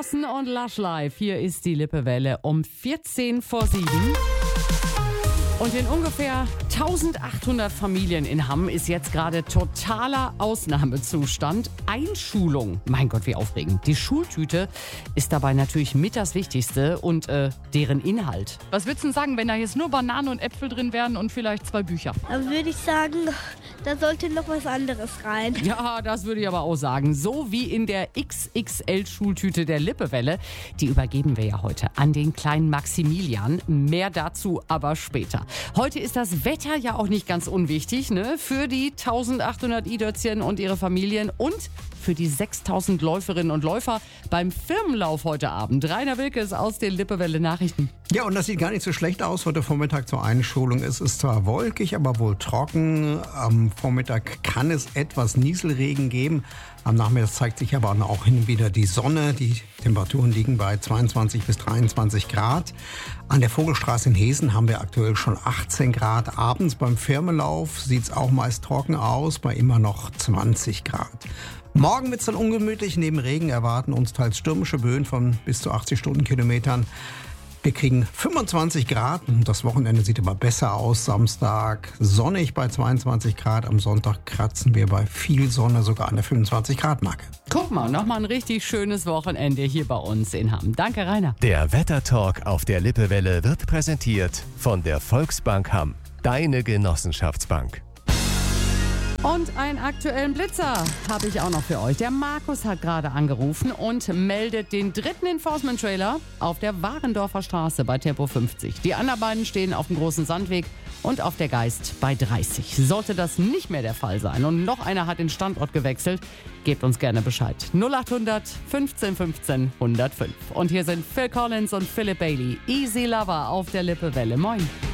Flossen und Lush Life. Hier ist die Lippewelle um 14 vor 7. Und in ungefähr 1800 Familien in Hamm ist jetzt gerade totaler Ausnahmezustand. Einschulung. Mein Gott, wie aufregend. Die Schultüte ist dabei natürlich mit das Wichtigste und deren Inhalt. Was würdest du denn sagen, wenn da jetzt nur Bananen und Äpfel drin wären und vielleicht 2 Bücher? Dann würde ich sagen, da sollte noch was anderes rein. Ja, das würde ich aber auch sagen. So wie in der XXL-Schultüte der Lippewelle. Die übergeben wir ja heute an den kleinen Maximilian. Mehr dazu aber später. Heute ist das Wetter ja auch nicht ganz unwichtig, ne? Für die 1800 Idötzchen und ihre Familien und für die 6000 Läuferinnen und Läufer beim Firmenlauf heute Abend. Rainer Wilkes aus den Lippewelle Nachrichten. Ja, und das sieht gar nicht so schlecht aus heute Vormittag zur Einschulung. Es ist zwar wolkig, aber wohl trocken. Am Vormittag kann es etwas Nieselregen geben. Am Nachmittag zeigt sich aber auch hin und wieder die Sonne. Die Temperaturen liegen bei 22 bis 23 Grad. An der Vogelstraße in Heesen haben wir aktuell schon 18 Grad. Abends beim Firmenlauf sieht es auch meist trocken aus, bei immer noch 20 Grad. Morgen wird es dann ungemütlich. Neben Regen erwarten uns teils stürmische Böen von bis zu 80 Stundenkilometern. Wir kriegen 25 Grad. Das Wochenende sieht aber besser aus. Samstag sonnig bei 22 Grad. Am Sonntag kratzen wir bei viel Sonne sogar an der 25 Grad Marke. Guck mal, nochmal ein richtig schönes Wochenende hier bei uns in Hamm. Danke, Rainer. Der Wettertalk auf der Lippewelle wird präsentiert von der Volksbank Hamm. Deine Genossenschaftsbank. Und einen aktuellen Blitzer habe ich auch noch für euch. Der Markus hat gerade angerufen und meldet den 3. Enforcement-Trailer auf der Warendorfer Straße bei Tempo 50. Die anderen beiden stehen auf dem großen Sandweg und auf der Geist bei 30. Sollte das nicht mehr der Fall sein und noch einer hat den Standort gewechselt, gebt uns gerne Bescheid. 0800 15 15 105. Und hier sind Phil Collins und Philip Bailey. Easy Lover auf der Lippewelle. Moin.